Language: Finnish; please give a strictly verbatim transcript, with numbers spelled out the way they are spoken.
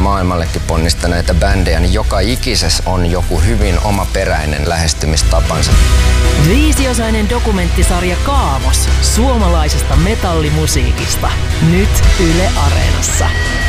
maailmallekin ponnistaneita bändejä, niin joka ikisessä on joku hyvin omaperäinen lähestymistapansa. Viisiosainen dokumenttisarja Kaavos suomalaisesta metallimusiikista. Nyt Yle Areenassa.